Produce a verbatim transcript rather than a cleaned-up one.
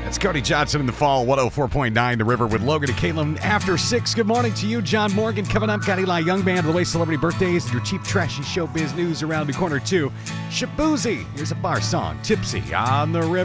It's Cody Johnson in the fall, one oh four point nine The River with Logan and Caitlin after six. Good morning to you, John Morgan. Coming up, got Eli Young Band, the way celebrity birthdays, and your cheap, trashy showbiz news around the corner, too. Shaboozey, here's a bar song, Tipsy on the River.